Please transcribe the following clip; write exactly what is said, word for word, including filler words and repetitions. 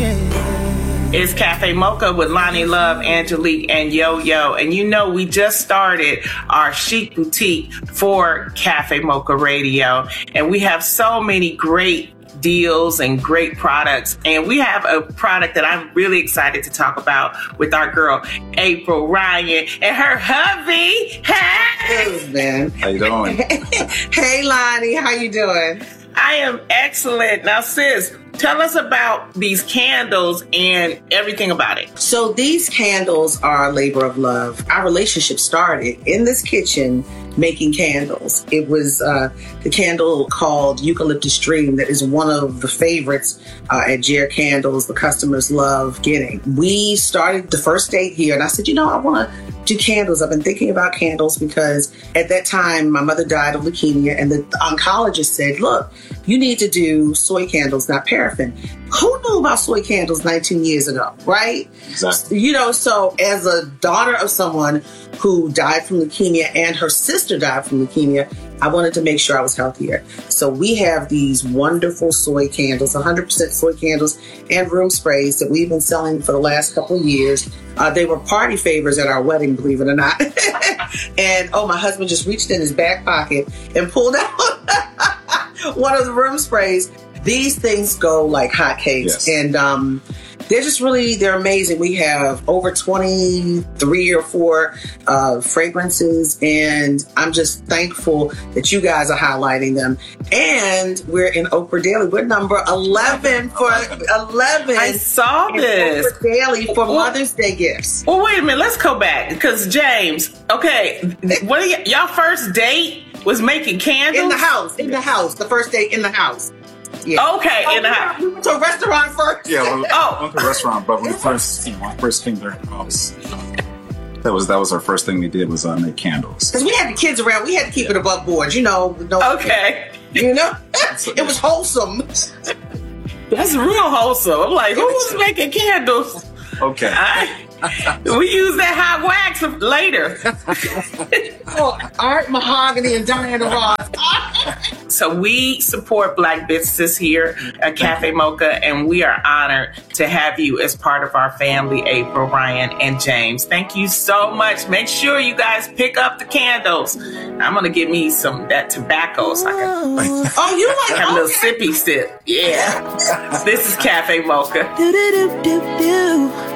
It's Cafe Mocha with Lonnie Love, Angelique, and Yo Yo. And you know, we just started our chic boutique for Cafe Mocha Radio. And we have so many great deals and great products. And we have a product that I'm really excited to talk about with our girl, April Ryan, and her hubby. Hey! Hey, man. How you doing? Hey, Lonnie. How you doing? I am excellent. Now, sis, tell us about these candles and everything about it. So these candles are a labor of love. Our relationship started in this kitchen making candles. It was uh, the candle called Eucalyptus Dream that is one of the favorites uh, at Jer Candles. The customers love getting. We started the first date here, and I said, you know, I want to do candles. I've been thinking about candles because at that time, my mother died of leukemia, and the oncologist said, look, you need to do soy candles, not paraffin. Who knew about soy candles nineteen years ago, right? Exactly. You know, so as a daughter of someone who died from leukemia and her sister died from leukemia, I wanted to make sure I was healthier. So we have these wonderful soy candles, one hundred percent soy candles and room sprays that we've been selling for the last couple of years. Uh, they were party favors at our wedding, believe it or not. And, oh, my husband just reached in his back pocket and pulled out one of the room sprays. These things go like hotcakes. Yes. And um, they're just really, they're amazing. We have over twenty-three or four uh, fragrances, and I'm just thankful that you guys are highlighting them. And we're in Oprah Daily. We're number eleven for eleven. I saw in this. Oprah Daily for Mother's Day gifts. Well, wait a minute. Let's go back because James, okay, what are y- y'all first date was making candles? In the house, in the house. The first date in the house. Yeah. Okay, Oh, in the we house. went- We went to a restaurant first. Yeah, well, Oh. we went to a restaurant, but when we first, you know, when I first came there, I was, that was that was our first thing we did was uh, make candles. Because we had the kids around. We had to keep it above board, you know. No, Okay. You know? It was wholesome. That's real wholesome. I'm like, who's making candles? Okay. I, we use that hot wax later. Oh, Art Mahogany and Diana Ross. So we support Black businesses here at Cafe Mocha, and we are honored to have you as part of our family, April, Ryan, and James. Thank you so much. Make sure you guys pick up the candles. I'm going to give me some that tobacco so I can Oh, you like have a little okay. sippy sip. Yeah. This is Cafe Mocha. Do do do do do.